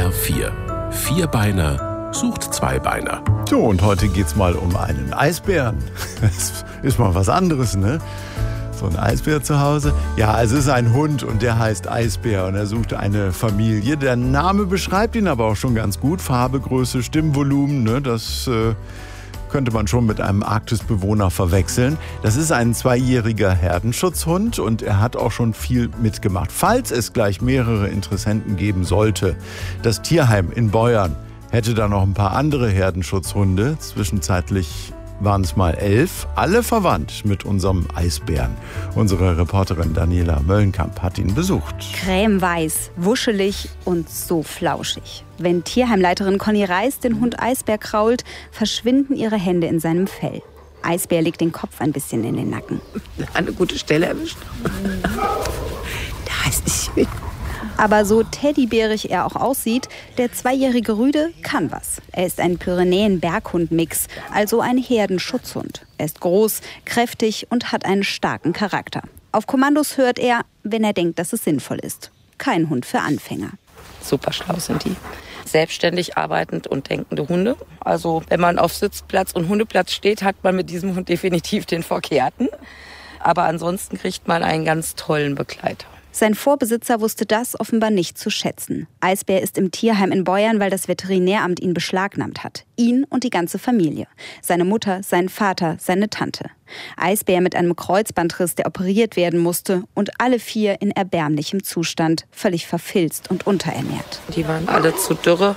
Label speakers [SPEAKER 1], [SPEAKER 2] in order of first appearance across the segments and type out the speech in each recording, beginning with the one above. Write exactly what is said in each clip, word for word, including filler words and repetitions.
[SPEAKER 1] R vier. Vierbeiner sucht Zweibeiner.
[SPEAKER 2] So, und heute geht's mal um einen Eisbären. Das ist mal was anderes, ne? So ein Eisbär zu Hause. Ja, es ist ein Hund und der heißt Eisbär und er sucht eine Familie. Der Name beschreibt ihn aber auch schon ganz gut. Farbe, Größe, Stimmvolumen, ne? Das äh, könnte man schon mit einem Arktisbewohner verwechseln. Das ist ein zweijähriger Herdenschutzhund und er hat auch schon viel mitgemacht. Falls es gleich mehrere Interessenten geben sollte, das Tierheim in Beuern hätte da noch ein paar andere Herdenschutzhunde. Zwischenzeitlich waren es mal elf, alle verwandt mit unserem Eisbären. Unsere Reporterin Daniela Möllenkamp hat ihn besucht.
[SPEAKER 3] Cremeweiß, wuschelig und so flauschig. Wenn Tierheimleiterin Conny Reis den Hund Eisbär krault, verschwinden ihre Hände in seinem Fell. Eisbär legt den Kopf ein bisschen in den Nacken.
[SPEAKER 4] Eine gute Stelle erwischt. Da ist es mit.
[SPEAKER 3] Aber so teddybärig er auch aussieht, der zweijährige Rüde kann was. Er ist ein Pyrenäen-Berghund-Mix, also ein Herdenschutzhund. Er ist groß, kräftig und hat einen starken Charakter. Auf Kommandos hört er, wenn er denkt, dass es sinnvoll ist. Kein Hund für Anfänger.
[SPEAKER 4] Super schlau sind die. Selbstständig arbeitend und denkende Hunde. Also wenn man auf Sitzplatz und Hundeplatz steht, hat man mit diesem Hund definitiv den Verkehrten. Aber ansonsten kriegt man einen ganz tollen Begleiter.
[SPEAKER 3] Sein Vorbesitzer wusste das offenbar nicht zu schätzen. Eisbär ist im Tierheim in Beuern, weil das Veterinäramt ihn beschlagnahmt hat. Ihn und die ganze Familie. Seine Mutter, sein Vater, seine Tante. Eisbär mit einem Kreuzbandriss, der operiert werden musste. Und alle vier in erbärmlichem Zustand, völlig verfilzt und unterernährt.
[SPEAKER 4] Die waren alle zu dürre.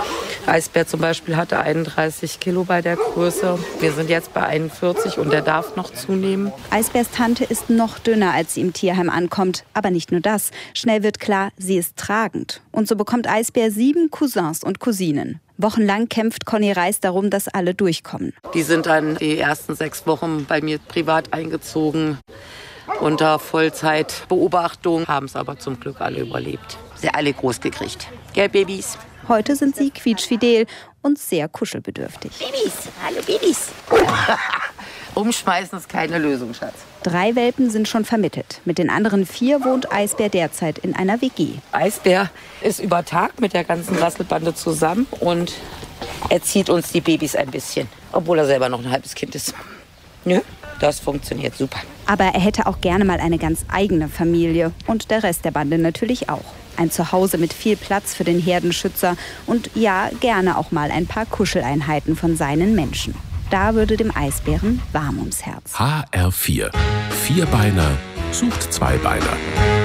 [SPEAKER 4] Eisbär zum Beispiel hatte einunddreißig Kilo bei der Größe. Wir sind jetzt bei einundvierzig und der darf noch zunehmen.
[SPEAKER 3] Eisbärs Tante ist noch dünner, als sie im Tierheim ankommt. Aber nicht nur das. Schnell wird klar, sie ist tragend. Und so bekommt Eisbär sieben Cousins und Cousinen. Wochenlang kämpft Conny Reis darum, dass alle durchkommen.
[SPEAKER 4] Die sind dann die ersten sechs Wochen bei mir privat eingezogen. Unter Vollzeitbeobachtung, haben es aber zum Glück alle überlebt. Sie alle groß gekriegt. Gell, Babys?
[SPEAKER 3] Heute sind sie quietschfidel und sehr kuschelbedürftig.
[SPEAKER 4] Babys, hallo Babys. Umschmeißen ist keine Lösung, Schatz.
[SPEAKER 3] Drei Welpen sind schon vermittelt. Mit den anderen vier wohnt Eisbär derzeit in einer W G.
[SPEAKER 4] Eisbär ist über Tag mit der ganzen Rasselbande zusammen und erzieht uns die Babys ein bisschen. Obwohl er selber noch ein halbes Kind ist. Nö, das funktioniert super.
[SPEAKER 3] Aber er hätte auch gerne mal eine ganz eigene Familie. Und der Rest der Bande natürlich auch. Ein Zuhause mit viel Platz für den Herdenschützer und ja, gerne auch mal ein paar Kuscheleinheiten von seinen Menschen. Da würde dem Eisbären warm ums Herz.
[SPEAKER 1] H R vier. Vierbeiner sucht Zweibeiner.